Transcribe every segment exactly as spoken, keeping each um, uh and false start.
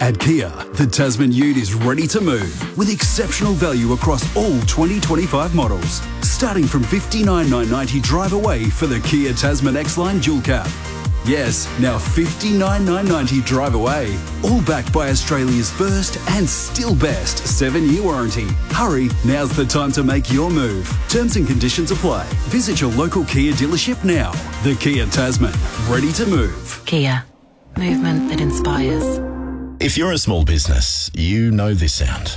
At Kia, the Tasman Ute is ready to move with exceptional value across all twenty twenty-five models. Starting from fifty-nine thousand nine hundred ninety drive away for the Kia Tasman X-Line Dual Cab. Yes, now fifty-nine thousand nine hundred ninety drive away. All backed by Australia's first and still best seven-year warranty. Hurry, now's the time to make your move. Terms and conditions apply. Visit your local Kia dealership now. The Kia Tasman, ready to move. Kia, movement that inspires. If you're a small business, you know this sound.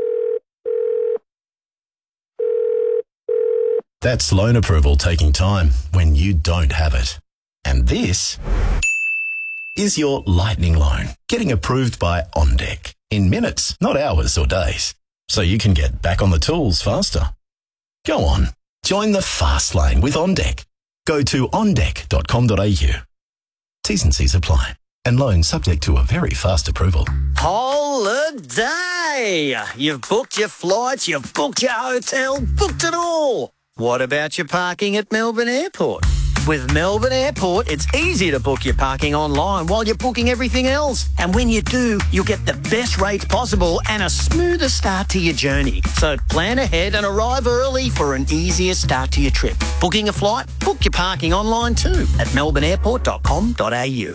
That's loan approval taking time when you don't have it. And this is your lightning loan getting approved by OnDeck in minutes, not hours or days, so you can get back on the tools faster. Go on, join the fast lane with OnDeck. Go to on deck dot com dot a u. T's and C's apply. And loan subject to a very fast approval. Holiday! You've booked your flights, you've booked your hotel, booked it all. What about your parking at Melbourne Airport? With Melbourne Airport, it's easy to book your parking online while you're booking everything else. And when you do, you'll get the best rates possible and a smoother start to your journey. So plan ahead and arrive early for an easier start to your trip. Booking a flight? Book your parking online too at melbourne airport dot com dot a u.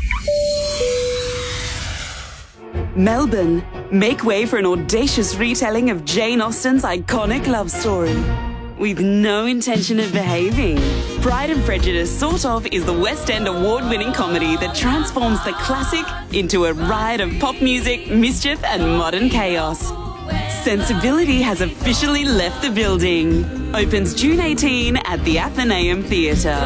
Melbourne, make way for an audacious retelling of Jane Austen's iconic love story. With no intention of behaving, Pride and Prejudice Sort Of is the West End award-winning comedy that transforms the classic into a riot of pop music, mischief and modern chaos. Sensibility has officially left the building. Opens June eighteenth at the Athenaeum Theatre.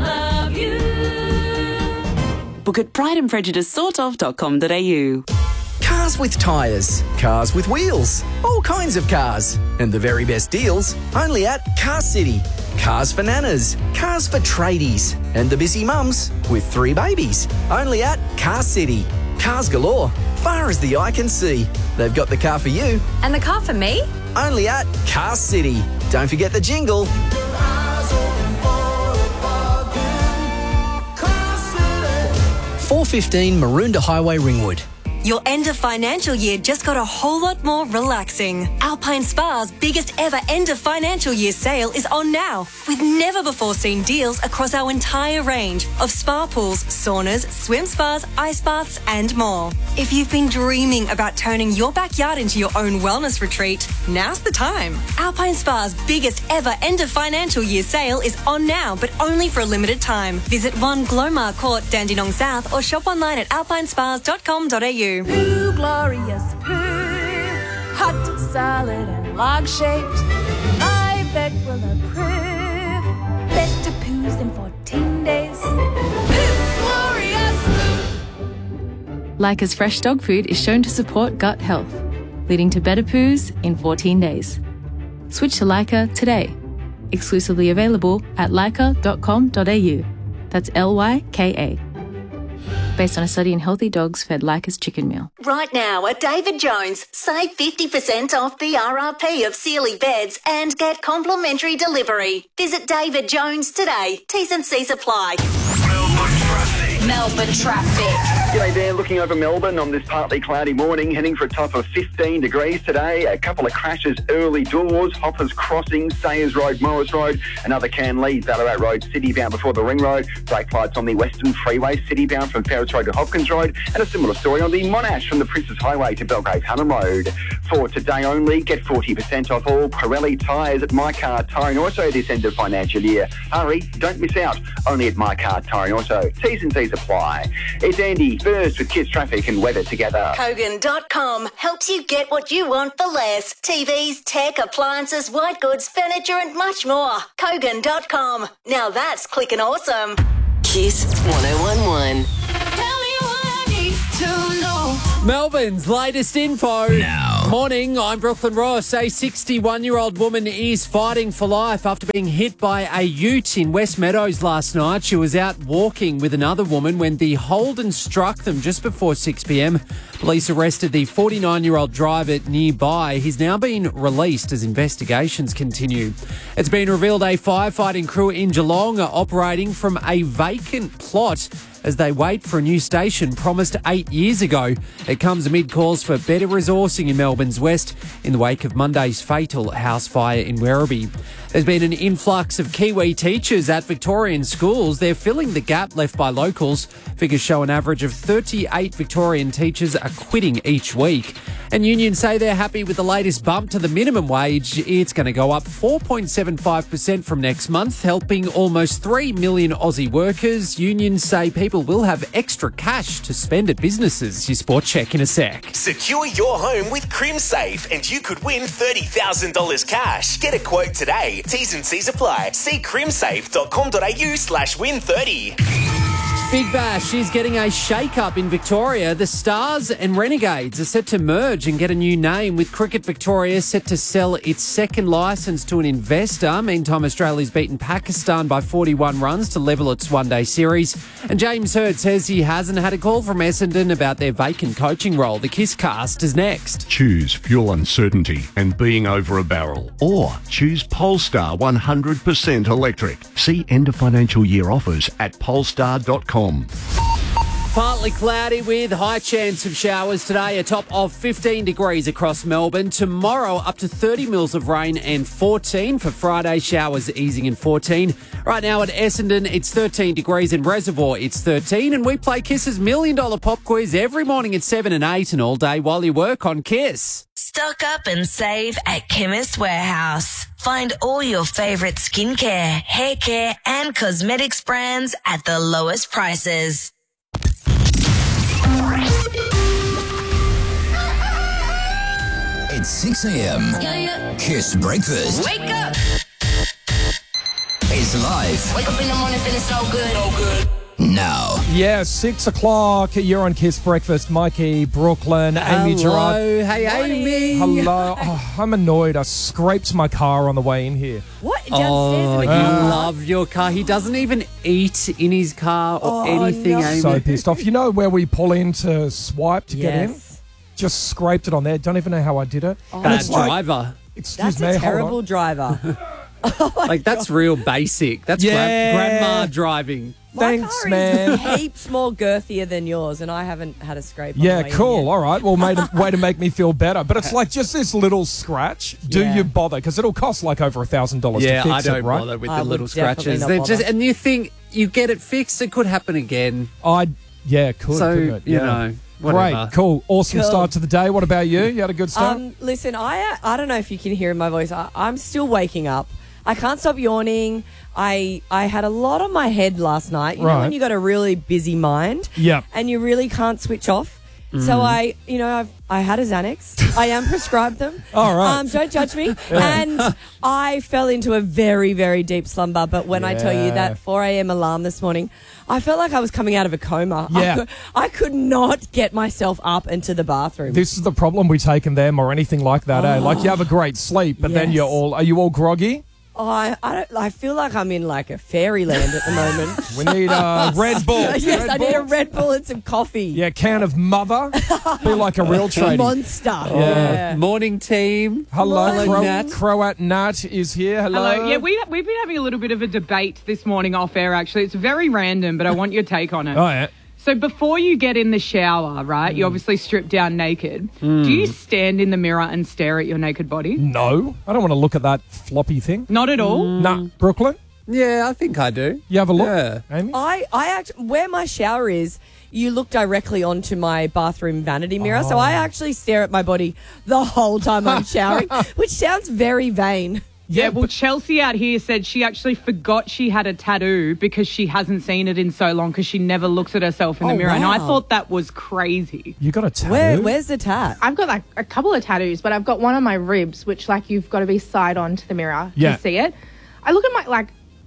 Book at pride and prejudice sort of dot com dot a u. Cars with tyres, cars with wheels, all kinds of cars. And the very best deals only at Car City. Cars for nanas, cars for tradies, and the busy mums with three babies. Only at Car City. Cars galore, far as the eye can see. They've got the car for you. And the car for me? Only at Car City. Don't forget the jingle. four fifteen Maroondah Highway, Ringwood. Your end of financial year just got a whole lot more relaxing. Alpine Spa's biggest ever end of financial year sale is on now, with never before seen deals across our entire range of spa pools, saunas, swim spas, ice baths and more. If you've been dreaming about turning your backyard into your own wellness retreat, now's the time. Alpine Spa's biggest ever end of financial year sale is on now, but only for a limited time. Visit one Glomar Court, Dandenong South, or shop online at alpine spas dot com dot a u. Poo, glorious poo, hot, solid and log-shaped. My vet will approve. Better poos than fourteen days. Poo, glorious poo. Leica's fresh dog food is shown to support gut health, leading to better poos in fourteen days. Switch to Leica today. Exclusively available at leica dot com dot a u. That's L Y K A. Based on a study in healthy dogs fed Leica's chicken meal. Right now at David Jones, save fifty percent off the R R P of Sealy beds and get complimentary delivery. Visit David Jones today. T's and C's apply. Melbourne traffic. Melbourne traffic. G'day there, looking over Melbourne on this partly cloudy morning, heading for a top of fifteen degrees today. A couple of crashes early doors, Hoppers Crossing, Sayers Road, Morris Road, another can lead Ballarat Road, city bound before the Ring Road, brake lights on the Western Freeway, city bound from Ferris Road to Hopkins Road, and a similar story on the Monash from the Princes Highway to Belgrave Hunnam Road. For today only, get forty percent off all Pirelli tyres at My Car Tyre and Auto this end of financial year. Hurry, don't miss out, only at My Car Tyre and Auto. T's and C's apply. It's Andy, first with Kids Traffic and weather together. Kogan dot com helps you get what you want for less. T Vs, tech, appliances, white goods, furniture and much more. Kogan dot com. Now that's clicking awesome. Kiss one oh one one. Tell me what I need to know. Melbourne's latest info. Now. Morning, I'm Brooklyn Ross. A sixty-one-year-old woman is fighting for life after being hit by a ute in West Meadows last night. She was out walking with another woman when the Holden struck them just before six p.m. Police arrested the forty-nine-year-old driver nearby. He's now been released as investigations continue. It's been revealed a firefighting crew in Geelong are operating from a vacant plot as they wait for a new station promised eight years ago. It comes amid calls for better resourcing in Melbourne's west in the wake of Monday's fatal house fire in Werribee. There's been an influx of Kiwi teachers at Victorian schools. They're filling the gap left by locals. Figures show an average of thirty-eight Victorian teachers are quitting each week. And unions say they're happy with the latest bump to the minimum wage. It's going to go up four point seven five percent from next month, helping almost three million Aussie workers. Unions say people will have extra cash to spend at businesses. Your sport check in a sec. Secure your home with CrimSafe and you could win thirty thousand dollars cash. Get a quote today. T's and C's apply. See crimsafe.com.au slash win 30. Big Bash is getting a shake-up in Victoria. The Stars and Renegades are set to merge and get a new name, with Cricket Victoria set to sell its second licence to an investor. Meantime, Australia's beaten Pakistan by forty-one runs to level its one-day series. And James Hird says he hasn't had a call from Essendon about their vacant coaching role. The Kiss Cast is next. Choose fuel uncertainty and being over a barrel, or choose Polestar one hundred percent electric. See end of financial year offers at polestar dot com. Partly cloudy with high chance of showers today, a top of fifteen degrees across Melbourne. Tomorrow, up to thirty mils of rain and fourteen. For Friday, showers easing in fourteen. Right now at Essendon, it's thirteen degrees. In Reservoir, it's thirteen. And we play Kiss's Million Dollar Pop Quiz every morning at seven and eight and all day while you work on Kiss. Stock up and save at Chemist Warehouse. Find all your favourite skincare, hair care and cosmetics brands at the lowest prices. It's six a.m. Yeah, yeah. Kiss Breakfast. Wake up! It's live. Wake up in the morning feeling so good. So good. Now. Yeah, six o'clock. You're on Kiss Breakfast. Mikey, Brooklyn, Amy Hello. Gerard. Hey, Amy. Hello. Oh, I'm annoyed. I scraped my car on the way in here. What? Downstairs Oh, in you the car? love your car. He doesn't even eat in his car or Oh, anything, no. Amy. So pissed off. You know where we pull in to swipe to get in? Yes. Just scraped it on there. Don't even know how I did it. Oh. And Bad it's like- driver. excuse That's me. a hold on. terrible driver. Like, that's real basic. That's gra- Yeah. grandma driving. My Thanks, car man. is heaps more girthier than yours, and I haven't had a scrape. on Yeah, the way in cool. yet. All right. Well, made a way to make me feel better. But it's like just this little scratch. Do Yeah. you bother? Because it'll cost like over a thousand dollars to Yeah, fix I don't it, right? bother with I the would little definitely scratches. not They're just, bother. and you think you get it fixed, it could happen again. I yeah, could. So, couldn't it? you Yeah. know, whatever. Great, cool, awesome Cool. start to the day. What about you? You had a good start? Um, listen, I I don't know if you can hear in my voice. I, I'm still waking up. I can't stop yawning. I I had a lot on my head last night. You know Right. when you got a really busy mind, Yep. and you really can't switch off. So I, you know, I've, I had a Xanax. I am prescribed them. All right. Um, don't judge me. And I fell into a very, very deep slumber. But when I tell you Yeah. that four a.m. alarm this morning, I felt like I was coming out of a coma. Yeah. I could, I could not get myself up into the bathroom. This is the problem we take in them or anything like that, eh? Oh. Like you have a great sleep, but then Yes. you're all, are you all groggy? Oh, I, I don't. I feel like I'm in like a fairyland at the moment. We need a Red Bull. yes, Red I need a Bull. Red Bull and some coffee. Yeah, can of Mother. Be like a real tradie. Monster. Yeah. Morning, team. Hello, Hello, Cro- Nat. Croat Nat is here. Hello. Hello. Yeah, we, we've been having a little bit of a debate this morning off air, actually. It's very random, but I want your take on it. Oh, yeah. So before you get in the shower, right, you obviously strip down naked. Mm. Do you stand in the mirror and stare at your naked body? No, I don't want to look at that floppy thing. Not at all? Nah, Brooklyn? Yeah, I think I do. You have a look, Yeah. Amy? I, I act where my shower is. You look directly onto my bathroom vanity mirror, so I actually stare at my body the whole time I'm showering, which sounds very vain. Yeah, well, Chelsea out here said she actually forgot she had a tattoo because she hasn't seen it in so long because she never looks at herself in the Oh, mirror. And I wow. thought that was crazy. You got a tattoo? Where, where's the tat? I've got like a couple of tattoos, but I've got one on my ribs, which like you've got to be side on to the mirror Yeah. to see it. I look at my like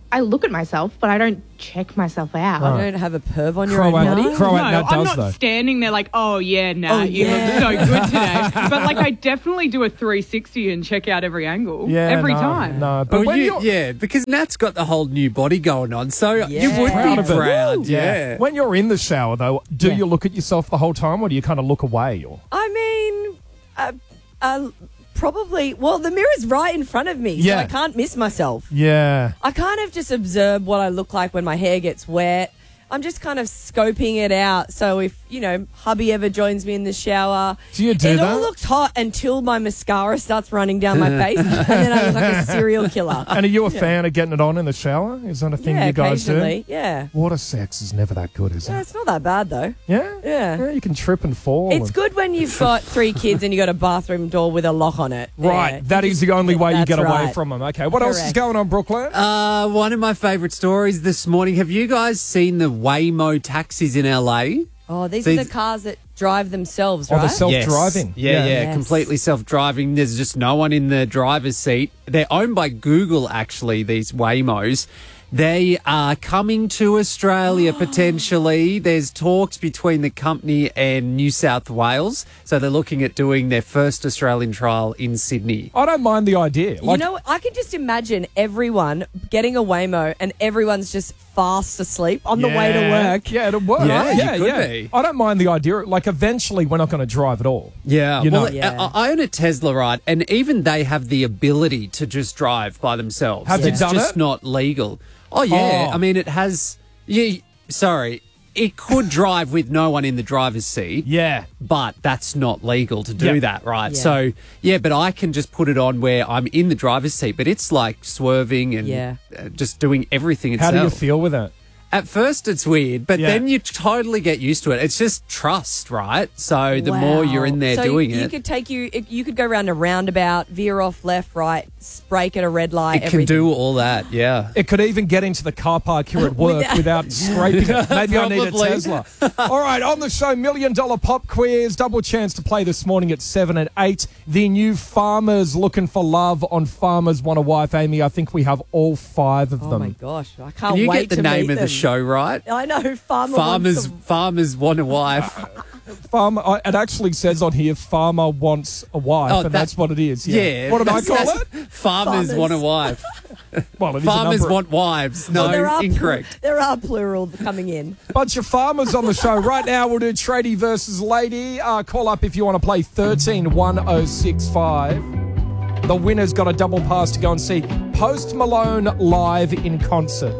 I look at myself, but I don't check myself out. I don't have a perv on your Crow own ain't- body. Crow ain't No, nut I'm does, not though. standing there like, oh, yeah, nah, Oh, you yeah. look so good today. But, like, I definitely do a three sixty and check out every angle. Yeah, every no, time. No, but Well, when you, you're, yeah, because Nat's got the whole new body going on, so you Yeah. would Proud be of it. proud. Woo. Yeah. when you're in the shower, though, do Yeah. you look at yourself the whole time, or do you kind of look away? Or I mean, uh, uh, probably. Well, the mirror's right in front of me, Yeah. so I can't miss myself. yeah, I kind of just observe what I look like when my hair gets wet. I'm just kind of scoping it out. So if, you know, hubby ever joins me in the shower, Do you do it that? all looks hot until my mascara starts running down my face, and then I look like a serial killer. and are you a fan of getting it on in the shower? Is that a thing Yeah, you guys do? occasionally. Yeah. Water sex is never that good, is Yeah, it? it's not that bad though. Yeah, Yeah. yeah. You can trip and fall. It's and- good when you've got three kids and you got a bathroom door with a lock on it. Right, Yeah. that is the only way you That's get away right. from them. Okay, what else is Correct. going on, Brooklyn? Uh, one of my favourite stories this morning. Have you guys seen the Waymo taxis in L A? Oh, these These- are the cars that drive themselves, Oh, right? the self-driving. Yes. Yeah, yeah, Yes. completely self-driving. There's just no one in the driver's seat. They're owned by Google, actually, these Waymos. They are coming to Australia potentially. There's talks between the company and New South Wales. So they're looking at doing their first Australian trial in Sydney. I don't mind the idea. You know, I can just imagine everyone getting a Waymo and everyone's just fast asleep on the way to Yeah. work. Yeah, it'll work. Yeah, right? you yeah, could yeah. be. I don't mind the idea. Like, eventually, we're not going to drive at all. Yeah, You know. well, Yeah. I, I own a Tesla, right? And even they have the ability to just drive by themselves. Have they it's done just it? not legal. Oh, yeah. Oh. I mean, it has... Yeah, sorry. It could drive with no one in the driver's seat. Yeah. But that's not legal to do Yeah. that, right? Yeah. So, yeah, but I can just put it on where I'm in the driver's seat, but it's like swerving and Yeah. uh, just doing everything How itself. do you feel with it? At first, it's weird, but Yeah. then you totally get used to it. It's just trust, right? So the more you're in there so doing you it, could take you. You could go around a roundabout, veer off left, right, brake at a red light. it can everything. do all that. Yeah. It could even get into the car park here at work Without- without scraping it. Maybe I need a Probably. Tesla. All right, on the show, Million Dollar Pop Quiz. Double chance to play this morning at seven and eight. The new Farmers Looking for Love on Farmers Want a Wife. Amy, I think we have all five of Oh them. my gosh, I can't Can you wait get the to name meet of the them. show right? I know, farmer Farmers, wants some- farmers want a wife. Farmer, uh, it actually says on here, farmer wants a wife, Oh, and that- that's what it is. Yeah. Yeah. What did I that's- call that's- it? Farmers, Farmers. want a wife. Well, it is a Farmers number- want wives. No, Well, there are incorrect. There are plural coming in. Bunch of farmers on the show. Right now, we'll do tradie versus lady. Uh, call up if you want to play thirteen one oh six five. The winner's got a double pass to go and see Post Malone live in concert.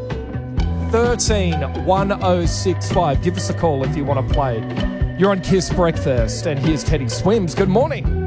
thirteen one oh six five. Give us a call if you want to play. You're on Kiss Breakfast, and here's Teddy Swims. Good morning.